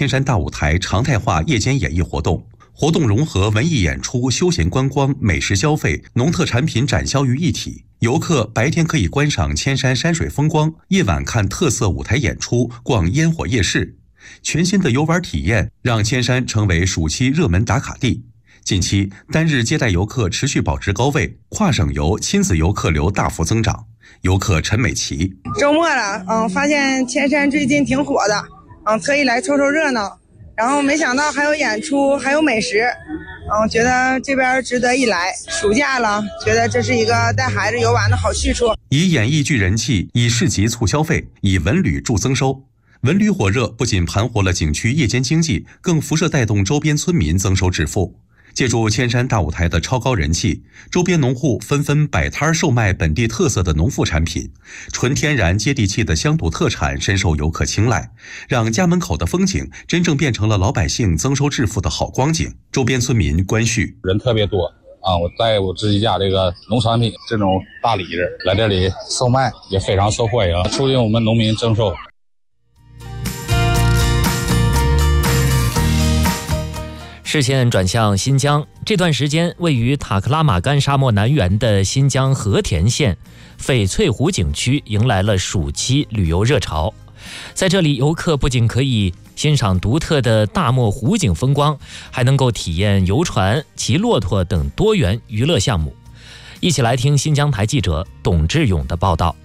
千山大舞台常态化夜间演艺活动。活动融合文艺演出、休闲观光、美食消费、农特产品展销于一体。游客白天可以观赏千山山水风光，夜晚看特色舞台演出，逛烟火夜市。全新的游玩体验让千山成为暑期热门打卡地。近期单日接待游客持续保持高位，跨省游、亲子游客流大幅增长。游客陈美琪： 周末了，发现千山最近挺火的，特意来凑凑热闹。然后没想到还有演出，还有美食，觉得这边值得一来。暑假了，觉得这是一个带孩子游玩的好去处。 以演艺聚人气，以市集促消费，以文旅助增收。文旅火热不仅盘活了景区夜间经济，更辐射带动周边村民增收致富。借助千山大舞台的超高人气，周边农户纷纷摆摊售卖本地特色的农副产品，纯天然接地气的乡土特产深受游客青睐，让家门口的风景真正变成了老百姓增收致富的好光景。周边村民关续： 人特别多我带我自己家这个农产品这种大礼子来这里售卖，也非常受欢迎，促进我们农民增收。 视线转向新疆，这段时间位于塔克拉玛干沙漠南缘的新疆和田县翡翠湖景区迎来了暑期旅游热潮。在这里，游客不仅可以欣赏独特的大漠湖景风光，还能够体验游船、骑骆驼等多元娱乐项目。一起来听新疆台记者董志勇的报道。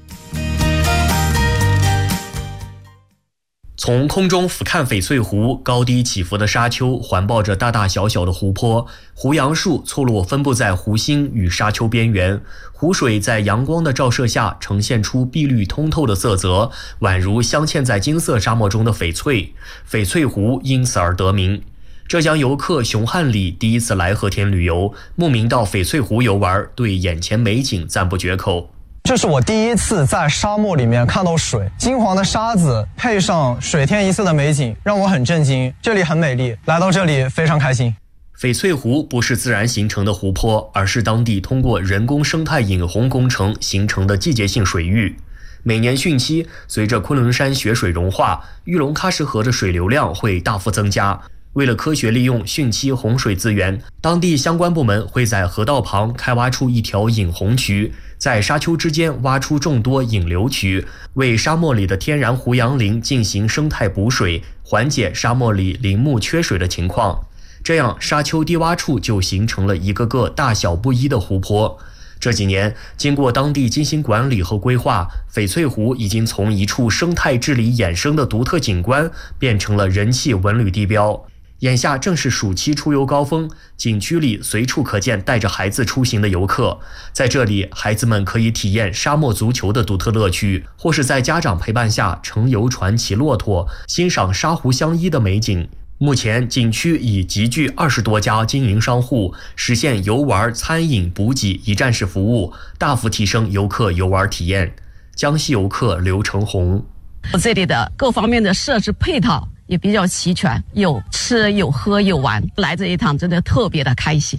从空中俯瞰翡翠湖，高低起伏的沙丘环抱着大大小小的湖泊，胡杨树错落分布在湖心与沙丘边缘，湖水在阳光的照射下呈现出碧绿通透的色泽，宛如镶嵌在金色沙漠中的翡翠。翡翠湖因此而得名。浙江游客熊汉礼第一次来和田旅游，慕名到翡翠湖游玩，对眼前美景赞不绝口。 这是我第一次在沙漠里面看到水，金黄的沙子配上水天一色的美景，让我很震惊。这里很美丽，来到这里非常开心。 翡翠湖不是自然形成的湖泊，而是当地通过人工生态引洪工程形成的季节性水域。每年汛期，随着昆仑山雪水融化，玉龙喀什河的水流量会大幅增加。为了科学利用汛期洪水资源，当地相关部门会在河道旁开挖出一条引洪渠，在沙丘之间挖出众多引流渠，为沙漠里的天然胡杨林进行生态补水，缓解沙漠里林木缺水的情况。这样，沙丘低洼处就形成了一个个大小不一的湖泊。这几年，经过当地精心管理和规划，翡翠湖已经从一处生态治理衍生的独特景观，变成了人气文旅地标。眼下正是暑期出游高峰，景区里随处可见带着孩子出行的游客。在这里，孩子们可以体验沙漠足球的独特乐趣，或是在家长陪伴下乘游船、骑骆驼，欣赏沙湖相依的美景。目前，景区已集聚20多家经营商户，实现游玩、餐饮、补给一站式服务，大幅提升游客游玩体验。江西游客刘成红： 这里的各方面的设施配套也比较齐全，有吃有喝有玩，来这一趟真的特别的开心。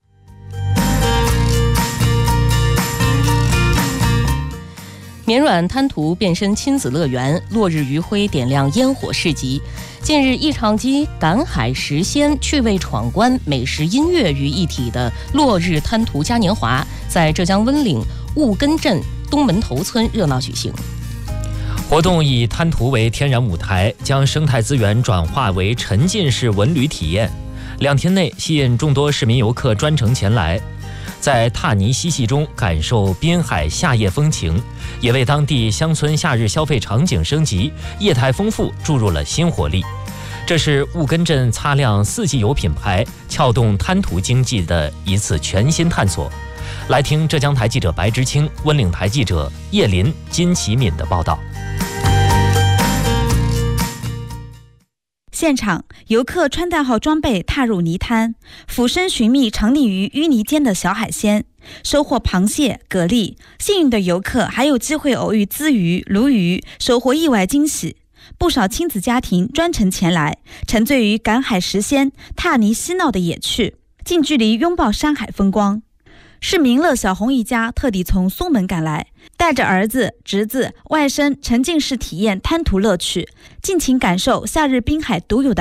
绵软滩涂变身亲子乐园，落日余晖点亮烟火市集。近日，一场集赶海、时鲜、趣味闯关、美食音乐于一体的落日滩涂嘉年华，在浙江温岭雾根镇东门头村热闹举行。 活动以滩涂为天然舞台，将生态资源转化为沉浸式文旅体验。2天内吸引众多市民游客专程前来，在踏泥嬉戏中感受滨海夏夜风情，也为当地乡村夏日消费场景升级、业态丰富注入了新活力。这是雾根镇擦亮4季游品牌、撬动滩涂经济的一次全新探索。来听浙江台记者白知青、温岭台记者叶林、金启敏的报道。 现场，游客穿戴好装备踏入泥滩，俯身寻觅藏匿于淤泥间的小海鲜，收获螃蟹、蛤蜊。幸运的游客还有机会偶遇鲻鱼、鲈鱼，收获意外惊喜。不少亲子家庭专程前来，沉醉于赶海时鲜、踏泥嬉闹的野趣，近距离拥抱山海风光。是明乐小红一家特地从松门赶来，带着儿子、侄子、外甥沉浸式体验滩涂乐趣，尽情感受夏日滨海独有的